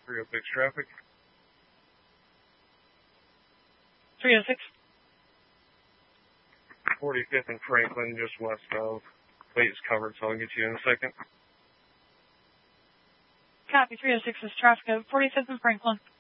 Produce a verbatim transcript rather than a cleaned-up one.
three oh six traffic. three oh six. forty-fifth and Franklin, just west of. Wait, it's covered, so I'll get you in a second. Copy, three oh six is traffic of forty-fifth and Franklin.